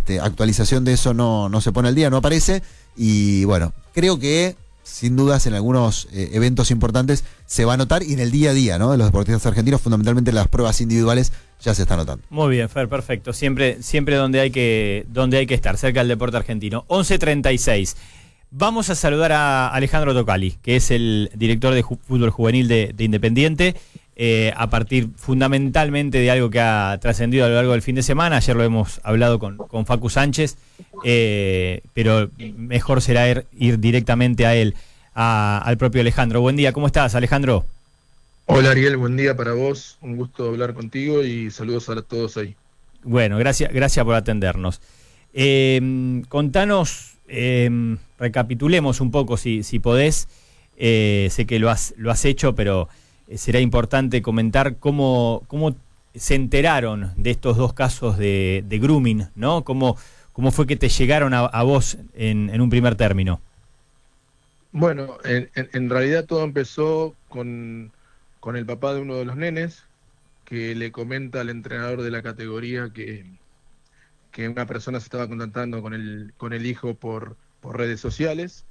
actualización de eso no se pone al día, no aparece. Y bueno, creo que sin dudas en algunos eventos importantes se va a notar, y en el día a día, ¿no?, de los deportistas argentinos, fundamentalmente las pruebas individuales, ya se está notando. Muy bien, Fer, perfecto. Siempre donde hay que estar, cerca del deporte argentino. 11:36. Vamos a saludar a Alejandro Tocali, que es el director de fútbol juvenil de Independiente, a partir fundamentalmente de algo que ha trascendido a lo largo del fin de semana. Ayer lo hemos hablado con Facu Sánchez, pero mejor será ir directamente a él, al propio Alejandro. Buen día, ¿cómo estás, Alejandro? Hola Ariel, buen día para vos, un gusto hablar contigo y saludos a todos ahí. Bueno, gracias por atendernos. Contanos, recapitulemos un poco si podés, sé que lo has hecho, pero será importante comentar cómo se enteraron de estos dos casos de grooming, ¿no? ¿Cómo fue que te llegaron a vos en un primer término? Bueno, en realidad todo empezó con el papá de uno de los nenes, que le comenta al entrenador de la categoría que una persona se estaba contactando con el hijo por redes sociales.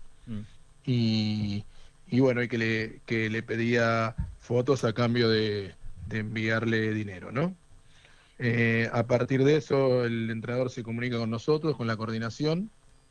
Y bueno, y que le pedía fotos a cambio de enviarle dinero, ¿no? A partir de eso, el entrenador se comunica con nosotros, con la coordinación,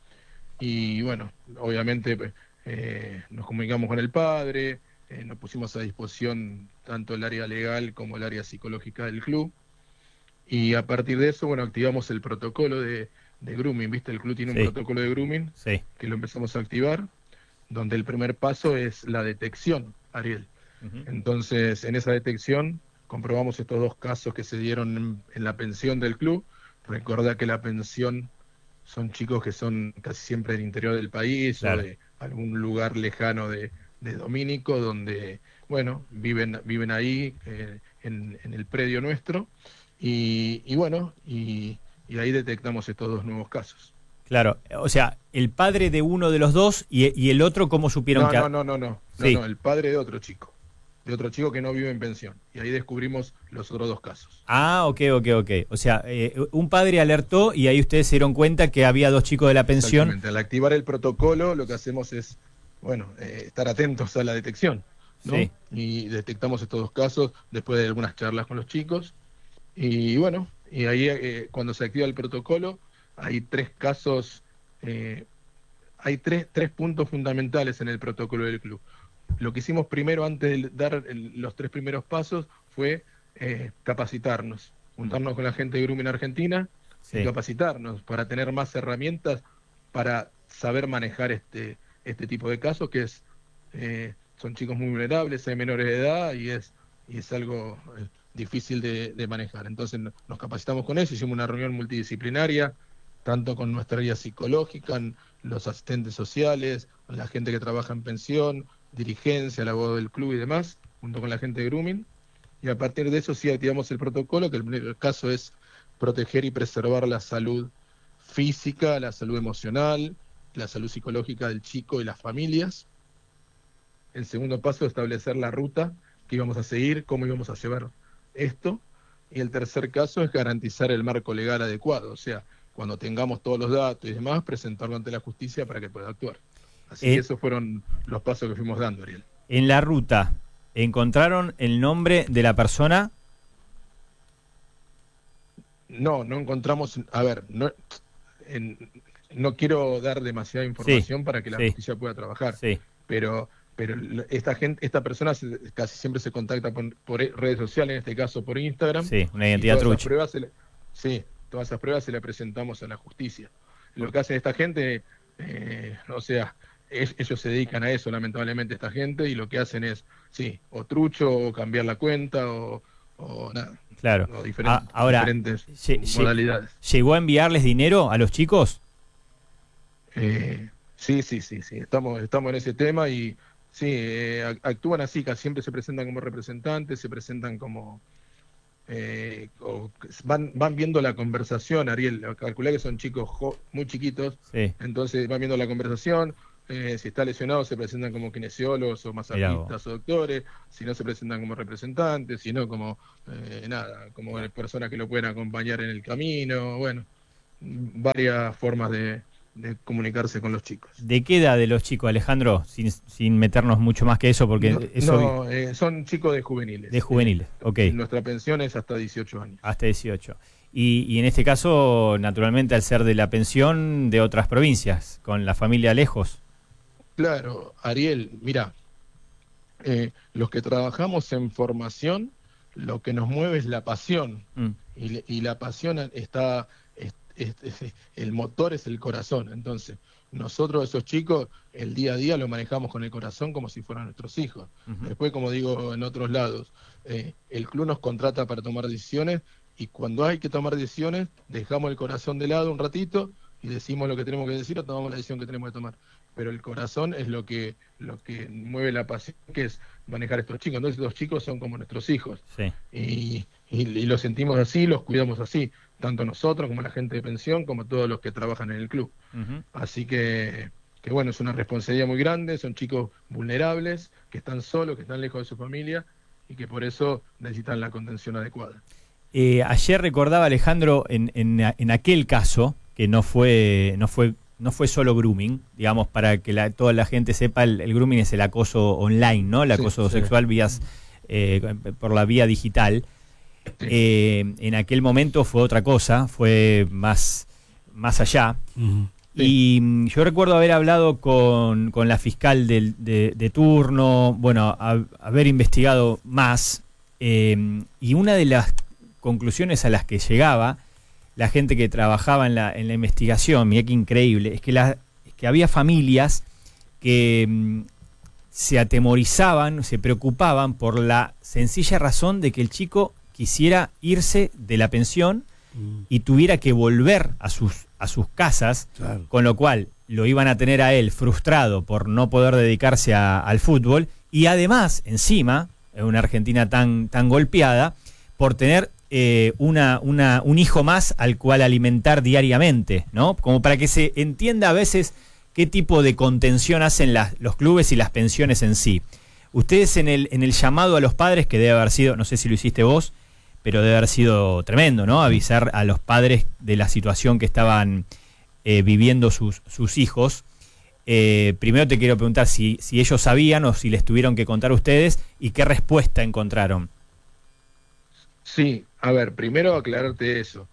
y bueno, obviamente nos comunicamos con el padre, nos pusimos a disposición tanto el área legal como el área psicológica del club, y a partir de eso, bueno, activamos el protocolo de grooming, ¿viste? El club tiene un protocolo de grooming, que lo empezamos a activar, donde el primer paso es la detección, Ariel. Entonces, en esa detección comprobamos estos dos casos que se dieron en la pensión del club. Recordá que la pensión son chicos que son casi siempre del interior del país, claro, o de algún lugar lejano de Domínico, donde, bueno, viven ahí, en el predio nuestro, y bueno, y ahí detectamos estos dos nuevos casos. Claro, o sea, el padre de uno de los dos y el otro, ¿cómo supieron que...? No, el padre de otro chico que no vive en pensión, y ahí descubrimos los otros dos casos. Ah, ok. O sea, un padre alertó y ahí ustedes se dieron cuenta que había dos chicos de la pensión. Exactamente, al activar el protocolo lo que hacemos es, bueno, estar atentos a la detección, ¿no? Sí. Y detectamos estos dos casos después de algunas charlas con los chicos, y bueno, y ahí cuando se activa el protocolo hay tres casos, hay tres puntos fundamentales en el protocolo del club. Lo que hicimos primero, antes de dar los tres primeros pasos, fue capacitarnos, juntarnos con la gente de Grooming Argentina, y capacitarnos para tener más herramientas para saber manejar este tipo de casos, que son chicos muy vulnerables, hay menores de edad, y es algo difícil de manejar. Entonces nos capacitamos con eso, hicimos una reunión multidisciplinaria, tanto con nuestra área psicológica, los asistentes sociales, la gente que trabaja en pensión, dirigencia, la voz del club y demás, junto con la gente de grooming, y a partir de eso sí activamos el protocolo, que el primer caso es proteger y preservar la salud física, la salud emocional, la salud psicológica del chico y las familias. El segundo paso es establecer la ruta que íbamos a seguir, cómo íbamos a llevar esto, y el tercer caso es garantizar el marco legal adecuado, o sea, cuando tengamos todos los datos y demás, presentarlo ante la justicia para que pueda actuar. Así que esos fueron los pasos que fuimos dando, Ariel. En la ruta, ¿encontraron el nombre de la persona? No encontramos, a ver, no quiero dar demasiada información para que la justicia pueda trabajar, pero esta persona casi siempre se contacta por redes sociales, en este caso por Instagram. Sí, una identidad trucha. Todas esas pruebas se le presentamos a la justicia. Lo que hace esta gente, o sea, ellos se dedican a eso, lamentablemente, esta gente, y lo que hacen es, o trucho, o cambiar la cuenta, o nada. Claro. O diferentes modalidades. ¿Llegó a enviarles dinero a los chicos? Sí. Estamos en ese tema, y actúan así, casi siempre se presentan como representantes, se presentan como... van viendo la conversación, Ariel, calculá que son chicos muy chiquitos, entonces van viendo la conversación, si está lesionado se presentan como kinesiólogos o masajistas o doctores, si no se presentan como representantes, si no como como personas que lo pueden acompañar en el camino, bueno, varias formas de comunicarse con los chicos. ¿De qué edad de los chicos, Alejandro? Sin meternos mucho más que eso, porque son chicos de juveniles. De juveniles, ok. Nuestra pensión es hasta 18 años. Hasta 18. Y en este caso, naturalmente, al ser de la pensión de otras provincias, con la familia lejos. Claro, Ariel, mira, los que trabajamos en formación, lo que nos mueve es la pasión. Y la pasión está... el motor es el corazón. Entonces, nosotros esos chicos, el día a día lo manejamos con el corazón como si fueran nuestros hijos. Después, como digo en otros lados, el club nos contrata para tomar decisiones, y cuando hay que tomar decisiones, dejamos el corazón de lado un ratito y decimos lo que tenemos que decir o tomamos la decisión que tenemos que tomar. Pero el corazón es lo que mueve la pasión, que es manejar a estos chicos. Entonces, los chicos son como nuestros hijos. Sí. Y los sentimos así, los cuidamos así, tanto nosotros como la gente de pensión, como todos los que trabajan en el club. Así que bueno, es una responsabilidad muy grande, son chicos vulnerables, que están solos, que están lejos de su familia, y que por eso necesitan la contención adecuada. Ayer recordaba, Alejandro, en aquel caso, que no fue solo grooming, digamos, para que toda la gente sepa, el grooming es el acoso online, ¿no? El acoso sexual por la vía digital. En aquel momento fue otra cosa, fue más allá. Y yo recuerdo haber hablado con la fiscal de turno, bueno, haber investigado más, y una de las conclusiones a las que llegaba la gente que trabajaba en la investigación, mirá qué increíble, es que había familias que se atemorizaban, se preocupaban por la sencilla razón de que el chico quisiera irse de la pensión y tuviera que volver a sus casas, claro. Con lo cual lo iban a tener a él frustrado por no poder dedicarse al fútbol, y además, encima, en una Argentina tan golpeada, por tener un hijo más al cual alimentar diariamente, ¿no? Como para que se entienda a veces qué tipo de contención hacen los clubes y las pensiones en sí. Ustedes en el llamado a los padres, que debe haber sido, no sé si lo hiciste vos, pero debe haber sido tremendo, ¿no? Avisar a los padres de la situación que estaban viviendo sus hijos. Primero te quiero preguntar si ellos sabían o si les tuvieron que contar ustedes, y qué respuesta encontraron. Sí, a ver, primero aclararte eso.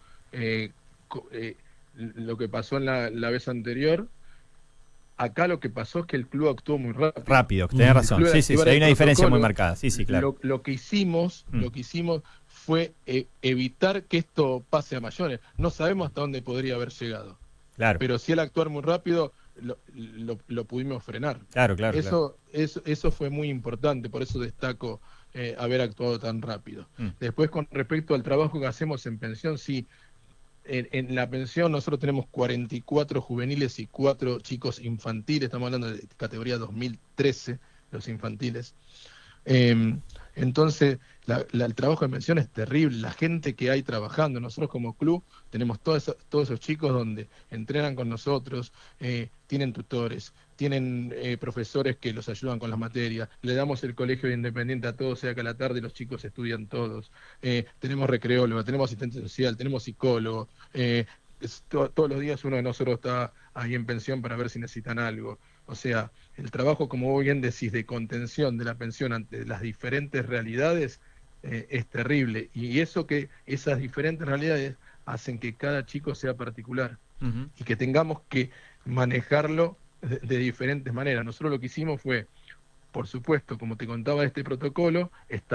Lo que pasó en la vez anterior, acá lo que pasó es que el club actuó muy rápido. Rápido, tenés razón. Sí, hay una diferencia muy marcada. Sí, claro. Lo que hicimos fue evitar que esto pase a mayores. No sabemos hasta dónde podría haber llegado. Claro. Pero si al actuar muy rápido, lo pudimos frenar. Claro. Eso fue muy importante, por eso destaco haber actuado tan rápido. Después, con respecto al trabajo que hacemos en pensión, sí, en la pensión nosotros tenemos 44 juveniles y 4 chicos infantiles, estamos hablando de categoría 2013, los infantiles. Entonces, el trabajo de pensión es terrible, la gente que hay trabajando. Nosotros como club tenemos todos esos chicos donde entrenan con nosotros, tienen tutores, tienen profesores que los ayudan con las materias, le damos el colegio independiente a todos, sea que a la tarde los chicos estudian todos, tenemos recreólogo, tenemos asistente social, tenemos psicólogo, todos los días uno de nosotros está ahí en pensión para ver si necesitan algo. O sea, el trabajo, como vos bien decís, de contención de la pensión ante las diferentes realidades es terrible. Y esas diferentes realidades hacen que cada chico sea particular y que tengamos que manejarlo de diferentes maneras. Nosotros lo que hicimos fue, por supuesto, como te contaba, este protocolo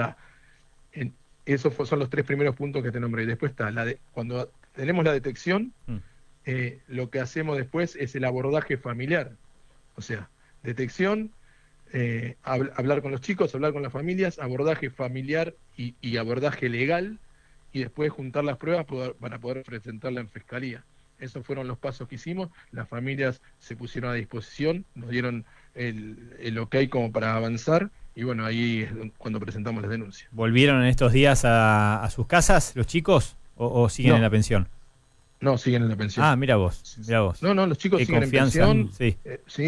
esos son los 3 primeros puntos que te nombré. Después está cuando tenemos la detección, lo que hacemos después es el abordaje familiar. O sea, detección, hablar con los chicos, hablar con las familias, abordaje familiar y abordaje legal, y después juntar las pruebas para poder presentarla en fiscalía. Esos fueron los pasos que hicimos. Las familias se pusieron a disposición, nos dieron el ok como para avanzar, y bueno, ahí es cuando presentamos las denuncias. ¿Volvieron en estos días a sus casas los chicos o siguen en la pensión? No, siguen en la pensión. Ah, mira vos. No, los chicos siguen en pensión. Sí.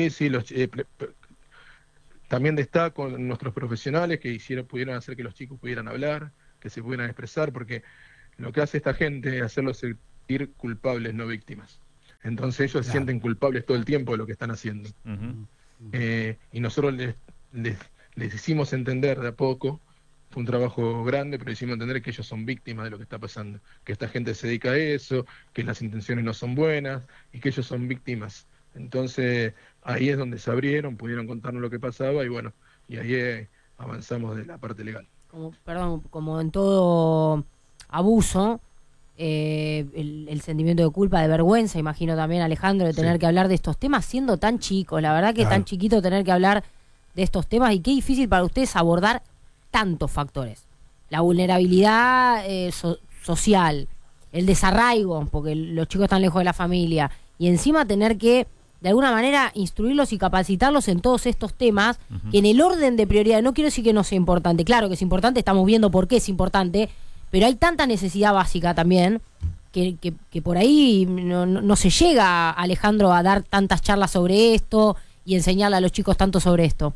También destaco nuestros profesionales que pudieron hacer que los chicos pudieran hablar, que se pudieran expresar, porque lo que hace esta gente es hacerlos culpables, no víctimas. Entonces ellos se sienten culpables todo el tiempo de lo que están haciendo. Y nosotros les hicimos entender de a poco, fue un trabajo grande, pero hicimos entender que ellos son víctimas de lo que está pasando, que esta gente se dedica a eso, que las intenciones no son buenas y que ellos son víctimas. Entonces ahí es donde se abrieron, pudieron contarnos lo que pasaba y bueno, y ahí avanzamos de la parte legal. Como en todo abuso, el sentimiento de culpa, de vergüenza, imagino también, Alejandro, de tener que hablar de estos temas siendo tan chicos. La verdad que tan chiquito tener que hablar de estos temas, y qué difícil para ustedes abordar tantos factores. La vulnerabilidad social, el desarraigo, porque los chicos están lejos de la familia, y encima tener que, de alguna manera, instruirlos y capacitarlos en todos estos temas, que en el orden de prioridad, no quiero decir que no sea importante, claro que es importante, estamos viendo por qué es importante, pero hay tanta necesidad básica también, que por ahí no se llega, Alejandro, a dar tantas charlas sobre esto y enseñarle a los chicos tanto sobre esto.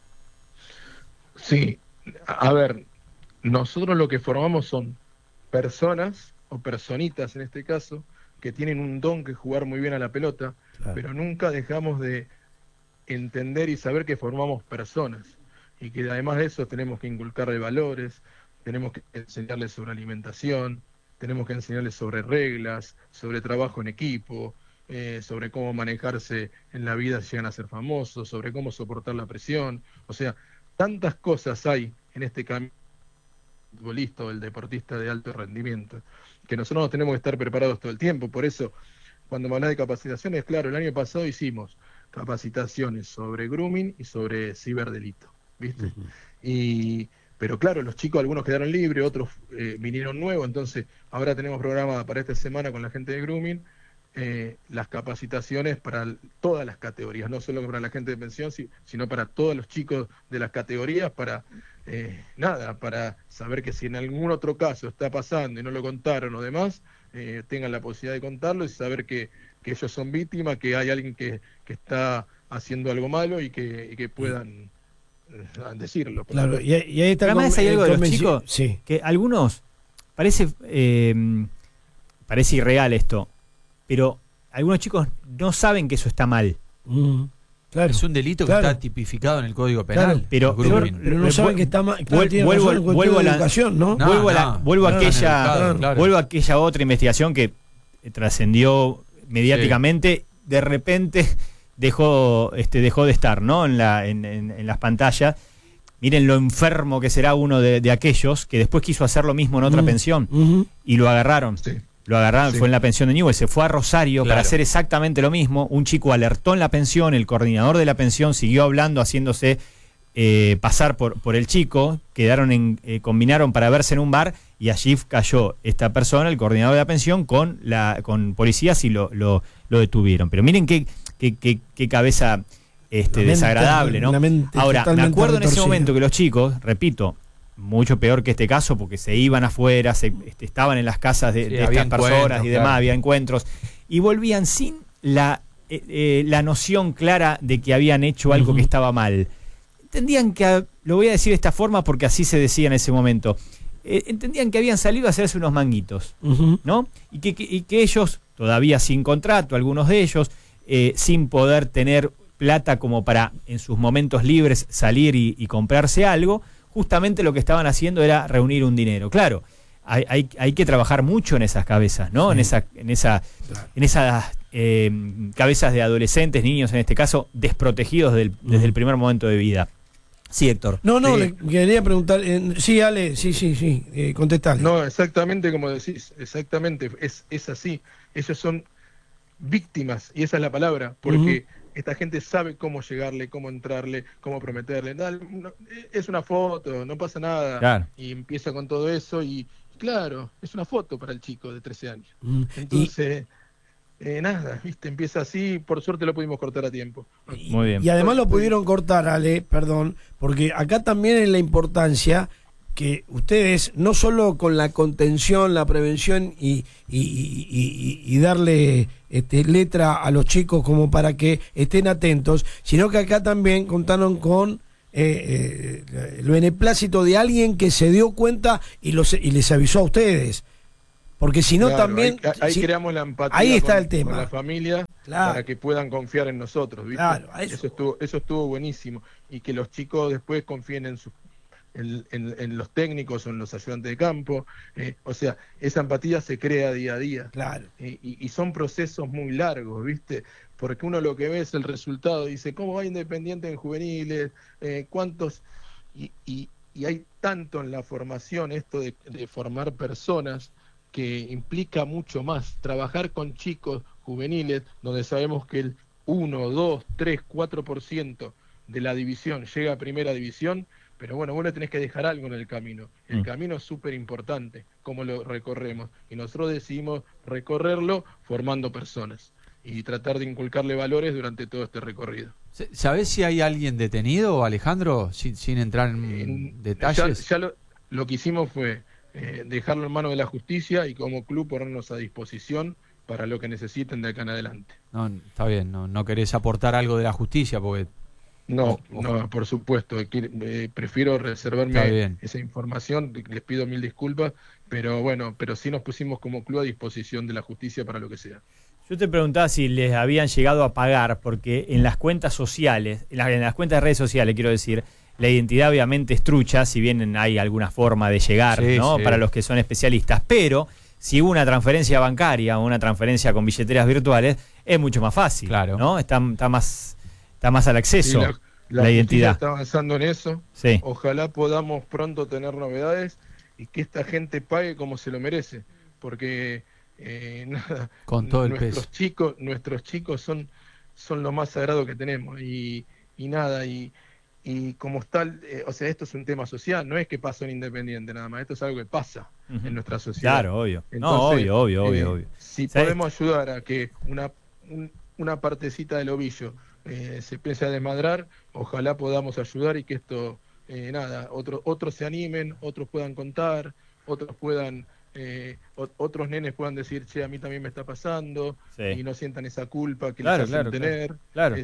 Sí, a ver, nosotros lo que formamos son personas, o personitas en este caso, que tienen un don que jugar muy bien a la pelota, pero nunca dejamos de entender y saber que formamos personas, y que además de eso tenemos que inculcarle valores, tenemos que enseñarles sobre alimentación, tenemos que enseñarles sobre reglas, sobre trabajo en equipo, sobre cómo manejarse en la vida si llegan a ser famosos, sobre cómo soportar la presión. O sea, tantas cosas hay en este camino del futbolista o el deportista de alto rendimiento, que nosotros nos tenemos que estar preparados todo el tiempo. Por eso, cuando me hablas de capacitaciones, claro, el año pasado hicimos capacitaciones sobre grooming y sobre ciberdelito, ¿viste? Pero claro, los chicos, algunos quedaron libres, otros vinieron nuevos, entonces ahora tenemos programada para esta semana con la gente de grooming las capacitaciones para todas las categorías, no solo para la gente de pensión, sino para todos los chicos de las categorías, para para saber que si en algún otro caso está pasando y no lo contaron o demás, tengan la posibilidad de contarlo y saber que ellos son víctimas, que hay alguien que está haciendo algo malo y que puedan decirlo. Claro, y ahí está. Además hay algo de los chicos, que algunos parece irreal esto, pero algunos chicos no saben que eso está mal. Claro. Es un delito que está tipificado en el Código Penal. Pero no saben que está mal. Vuelvo a la educación, ¿no? Vuelvo a aquella otra investigación que trascendió mediáticamente, de repente dejó de estar, ¿no? En las pantallas. Miren lo enfermo que será uno de aquellos que después quiso hacer lo mismo en otra pensión y lo agarraron. Lo agarraron, fue en la pensión de Newell, se fue a Rosario para hacer exactamente lo mismo. Un chico alertó en la pensión, el coordinador de la pensión siguió hablando, haciéndose pasar por el chico, combinaron para verse en un bar y allí cayó esta persona, el coordinador de la pensión, con policías y lo detuvieron. Pero miren qué cabeza desagradable, ¿no? Ahora, me acuerdo en ese momento que los chicos, repito, mucho peor que este caso, porque se iban afuera, estaban en las casas de estas personas y demás, había encuentros, y volvían sin la noción clara de que habían hecho algo que estaba mal. Entendían que, lo voy a decir de esta forma porque así se decía en ese momento, entendían que habían salido a hacerse unos manguitos, ¿no? Y que ellos, todavía sin contrato, algunos de ellos, sin poder tener plata como para en sus momentos libres salir y comprarse algo, justamente lo que estaban haciendo era reunir un dinero. Claro, hay que trabajar mucho en esas cabezas, ¿no? Sí. En esas cabezas de adolescentes, niños en este caso, desprotegidos desde el primer momento de vida. Sí, Héctor. Le quería preguntar. Sí, Ale, sí, contestale. No, exactamente como decís, exactamente, es así. Ellos son víctimas, y esa es la palabra, porque esta gente sabe cómo llegarle, cómo entrarle, cómo prometerle. Es una foto, no pasa nada. Claro. Y empieza con todo eso y, claro, es una foto para el chico de 13 años. Entonces, ¿viste? Empieza así, por suerte lo pudimos cortar a tiempo. Muy bien. Y además lo pudieron cortar, Ale, perdón, porque acá también es la importancia que ustedes, no solo con la contención, la prevención y darle letra a los chicos como para que estén atentos, sino que acá también contaron con el beneplácito de alguien que se dio cuenta y les avisó a ustedes. Porque si no, Claro, también... ahí creamos la empatía ahí está con, el tema. con la familia, Claro. para que puedan confiar en nosotros, ¿viste? Claro, Eso estuvo buenísimo. Y que los chicos después confíen en los técnicos o en los ayudantes de campo. O sea, esa empatía se crea día a día. Claro. Y son procesos muy largos, ¿viste? Porque uno lo que ve es el resultado, dice, ¿cómo va Independiente en juveniles? ¿Cuántos? Y hay tanto en la formación esto de formar personas, que implica mucho más. Trabajar con chicos juveniles, donde sabemos que el 1, 2, 3, 4% de la división llega a primera división, pero bueno, vos le tenés que dejar algo en el camino. El camino es súper importante, cómo lo recorremos. Y nosotros decidimos recorrerlo formando personas y tratar de inculcarle valores durante todo este recorrido. ¿Sabés si hay alguien detenido, Alejandro, sin entrar en detalles? Ya lo que hicimos fue dejarlo en manos de la justicia y como club ponernos a disposición para lo que necesiten de acá en adelante. No, está bien, no querés aportar algo de la justicia porque... No, por supuesto, prefiero reservarme esa información, les pido mil disculpas, pero bueno, pero sí nos pusimos como club a disposición de la justicia para lo que sea. Yo te preguntaba si les habían llegado a pagar, porque en las cuentas sociales, en las cuentas de redes sociales, quiero decir, la identidad obviamente es trucha, si bien hay alguna forma de llegar, ¿no? Para los que son especialistas, pero si hubo una transferencia bancaria o una transferencia con billeteras virtuales, es mucho más fácil, claro, ¿no? Está más al acceso la identidad. Está avanzando en eso. Sí. Ojalá podamos pronto tener novedades y que esta gente pague como se lo merece, porque nada, con todo el peso. Nuestros chicos son lo más sagrado que tenemos y nada, y como tal, o sea, esto es un tema social, no es que pasó en Independiente nada más, esto es algo que pasa en nuestra sociedad. Claro, obvio. Entonces, Obvio. Si podemos ayudar a que una partecita del ovillo se empiece a desmadrar, ojalá podamos ayudar y que esto, otros se animen, otros puedan contar, otros puedan... otros nenes puedan decir, che, a mí también me está pasando, y no sientan esa culpa que les hacen tener. Claro.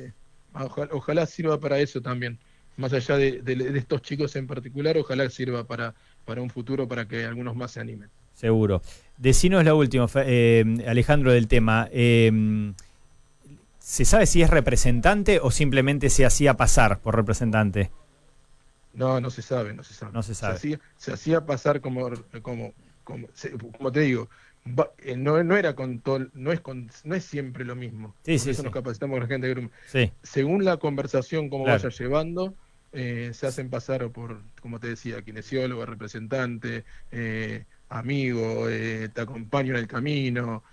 Ojalá sirva para eso también, más allá de estos chicos en particular, ojalá sirva para un futuro, para que algunos más se animen. Seguro. Decinos la última, Alejandro, del tema. ¿Se sabe si es representante o simplemente se hacía pasar por representante? No se sabe. Se hacía pasar como te digo, no era con todo, no es siempre lo mismo. Por eso nos capacitamos con la gente de grupo. Según la conversación como vaya llevando, se hacen pasar por, como te decía, kinesiólogo, representante, amigo, te acompaño en el camino,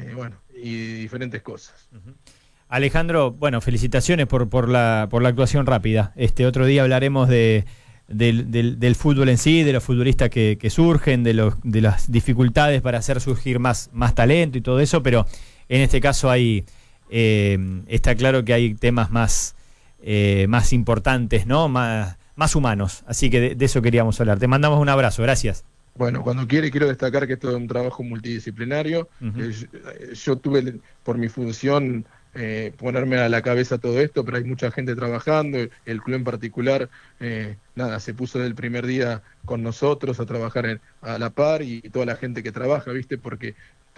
y diferentes cosas. Alejandro, bueno, felicitaciones por la actuación rápida. Otro día hablaremos del fútbol en sí, de los futbolistas que surgen, de las dificultades para hacer surgir más talento y todo eso, pero en este caso está claro que hay temas más importantes, ¿no? Más humanos. Así que de eso queríamos hablar. Te mandamos un abrazo, gracias. Bueno, cuando quiero destacar que esto es un trabajo multidisciplinario. Yo tuve, por mi función, ponerme a la cabeza todo esto, pero hay mucha gente trabajando, el club en particular, se puso del primer día con nosotros a trabajar a la par, y toda la gente que trabaja, ¿viste? Porque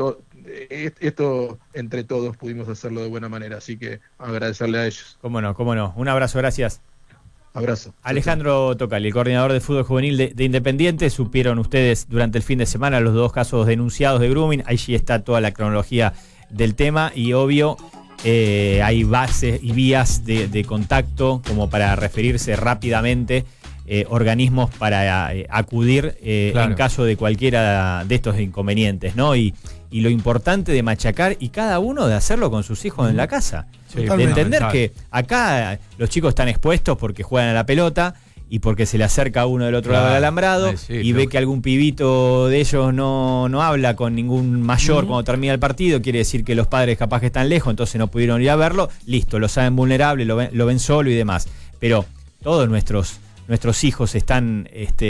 esto entre todos pudimos hacerlo de buena manera, así que agradecerle a ellos. Cómo no. Un abrazo, gracias. Abrazo. Alejandro Tocali, el coordinador de fútbol juvenil de Independiente. Supieron ustedes durante el fin de semana los 2 casos denunciados de grooming. Ahí sí está toda la cronología del tema y obvio hay bases y vías de contacto como para referirse rápidamente, organismos para acudir en caso de cualquiera de estos inconvenientes, ¿no? Y lo importante de machacar y cada uno de hacerlo con sus hijos en la casa. De entender que acá los chicos están expuestos porque juegan a la pelota y porque se le acerca a uno del otro lado del alambrado y ve que algún pibito de ellos no habla con ningún mayor cuando termina el partido, quiere decir que los padres capaz que están lejos, entonces no pudieron ir a verlo, listo, lo saben vulnerable, lo ven solo y demás. Pero todos nuestros hijos están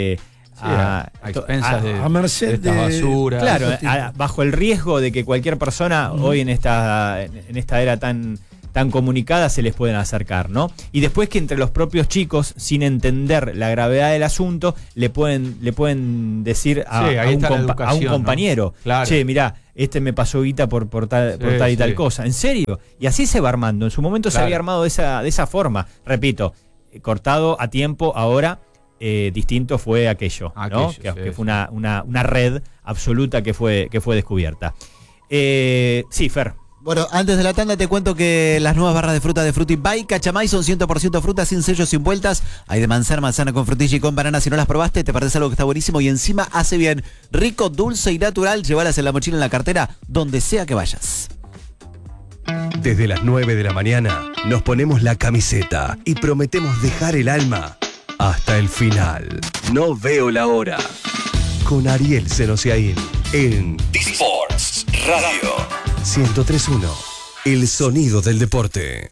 a expensas a merced de esta basura. Claro, bajo el riesgo de que cualquier persona hoy en esta era tan tan comunicadas se les pueden acercar, ¿no? Y después que entre los propios chicos, sin entender la gravedad del asunto, le pueden decir a un compañero, ¿no? Claro. Che, mirá, me pasó guita por tal y tal cosa. ¿En serio? Y así se va armando. En su momento se había armado de esa forma. Repito, cortado a tiempo, ahora distinto fue aquello, ¿no? Que fue una red absoluta que fue descubierta. Sí, Fer. Bueno, antes de la tanda te cuento que las nuevas barras de fruta de Fruity by Cachamay son 100% fruta, sin sellos, sin vueltas. Hay de manzana con frutilla y con banana. Si no las probaste, te perdés algo que está buenísimo y encima hace bien. Rico, dulce y natural. Llévalas en la mochila, en la cartera, donde sea que vayas. Desde las 9 de la mañana nos ponemos la camiseta y prometemos dejar el alma hasta el final. No veo la hora. Con Ariel Senosiaín en D-Sports Radio 103.1. El sonido del deporte.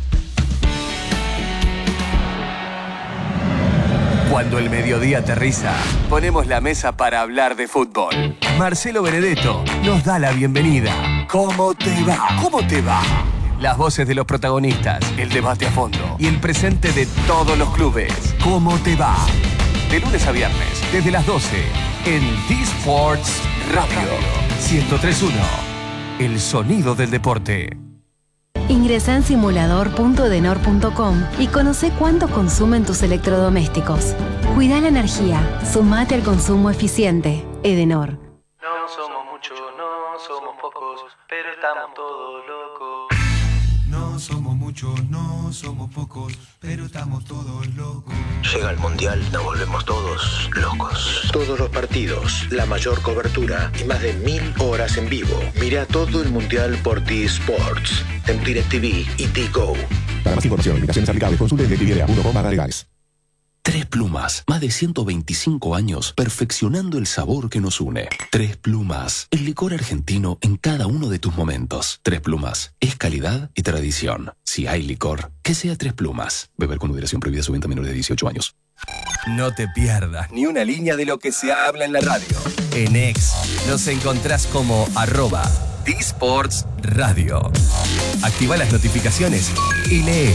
Cuando el mediodía aterriza, ponemos la mesa para hablar de fútbol. Marcelo Benedetto nos da la bienvenida. ¿Cómo te va? ¿Cómo te va? Las voces de los protagonistas, el debate a fondo y el presente de todos los clubes. ¿Cómo te va? De lunes a viernes, desde las 12, en D-Sports Radio 103.1. El sonido del deporte. Ingresá en simulador.edenor.com y conoce cuánto consumen tus electrodomésticos. Cuida la energía, sumate al consumo eficiente. Edenor. No somos muchos, no somos pocos, pero estamos todos locos. No somos muchos, no somos pocos, pero estamos todos locos. Llega el Mundial, nos volvemos todos locos. Todos los partidos, la mayor cobertura y más de 1000 horas en vivo. Mira todo el Mundial por D-Sports, en DirecTV y T-Go. Para más información, invitaciones aplicables, consulte en DirecTV.com/legales. Tres Plumas, más de 125 años perfeccionando el sabor que nos une. Tres Plumas, el licor argentino en cada uno de tus momentos. Tres Plumas, es calidad y tradición. Si hay licor, que sea Tres Plumas. Beber con moderación, prohibida su venta a menores de 18 años. No te pierdas ni una línea de lo que se habla en la radio. En X nos encontrás como @D-Sports Radio. Activa las notificaciones y lee.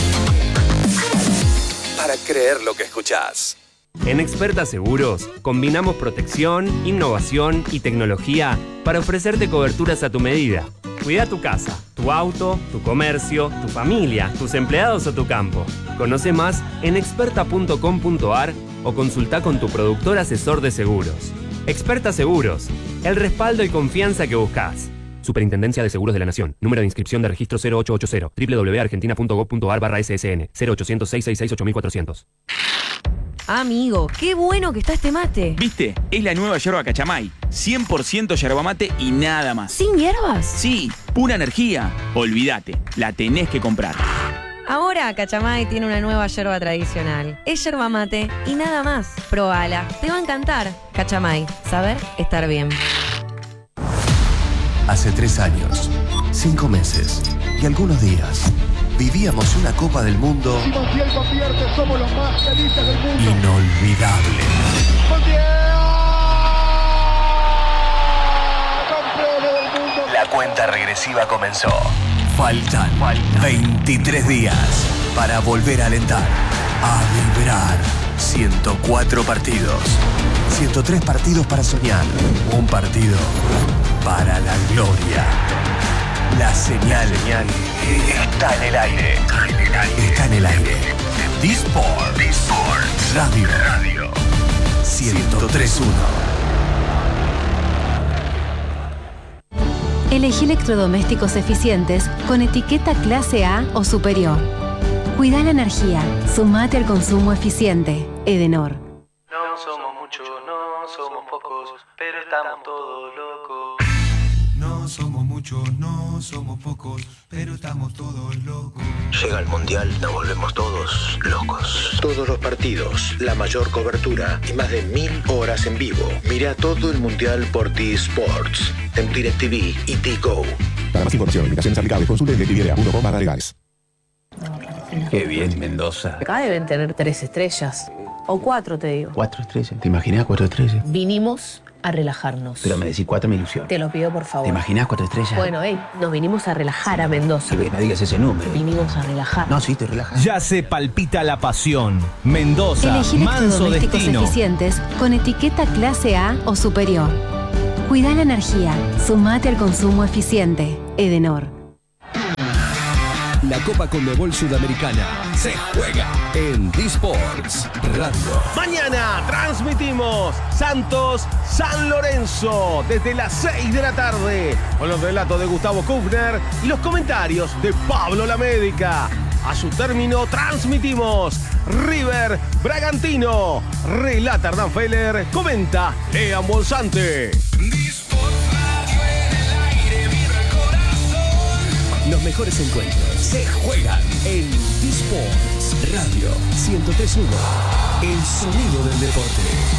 Para creer lo que escuchás. En Experta Seguros, combinamos protección, innovación y tecnología para ofrecerte coberturas a tu medida. Cuida tu casa, tu auto, tu comercio, tu familia, tus empleados o tu campo. Conoce más en experta.com.ar o consulta con tu productor asesor de seguros. Experta Seguros, el respaldo y confianza que buscas. Superintendencia de Seguros de la Nación. Número de inscripción de registro 0880. www.argentina.gov.ar/SSN. 0800-666-8400. Amigo, qué bueno que está este mate. ¿Viste? Es la nueva yerba Cachamay. 100% yerba mate y nada más. ¿Sin hierbas? Sí, pura energía. Olvídate, la tenés que comprar. Ahora Cachamay tiene una nueva yerba tradicional. Es yerba mate y nada más. Probala, te va a encantar. Cachamay, saber estar bien. Hace 3 años, 5 meses y algunos días, vivíamos una Copa del Mundo somos los más felices del mundo. Inolvidable. ¡Campeones del mundo! La cuenta regresiva comenzó. Faltan 23 días para volver a alentar, a vibrar. 104 partidos, 103 partidos para soñar, un partido para la gloria. La señal está en el aire. Está en el aire. D-Sports Radio 103.1. Elegí electrodomésticos eficientes con etiqueta clase A o superior. Cuida la energía, sumate al consumo eficiente. Edenor. No somos muchos, no somos pocos, pero estamos todos locos. No somos muchos, no somos pocos, pero estamos todos locos. Llega el Mundial, nos volvemos todos locos. Todos los partidos, la mayor cobertura y más de 1000 horas en vivo. Mira todo el Mundial por D-Sports, en DirecTV y T-Go. Para más información, invitaciones aplicables, consulte en DirecTV.com/legales. Qué bien, Mendoza. Acá deben tener 3 estrellas. O 4, te digo. 4 estrellas. ¿Te imaginás 4 estrellas? Vinimos a relajarnos. Pero me decís 4 me ilusión. Te lo pido, por favor. ¿Te imaginás 4 estrellas? Bueno, nos vinimos a relajar a Mendoza. Que no digas ese número. Vinimos a relajar. No, sí, estoy relajado. Ya se palpita la pasión. Mendoza, Elegí manso electrodomésticos destino. eficientes con etiqueta clase A o superior. Cuida la energía. Sumate al consumo eficiente. Edenor. La Copa Conmebol Sudamericana se juega en D-Sports Radio. Mañana transmitimos Santos San Lorenzo desde las 6 de la tarde con los relatos de Gustavo Kufner y los comentarios de Pablo Lamédica. A su término transmitimos River Bragantino. Relata Hernán Feller, comenta Lean Bolsante. Los mejores encuentros se juegan en D-Sports Radio 103.1. El sonido del deporte.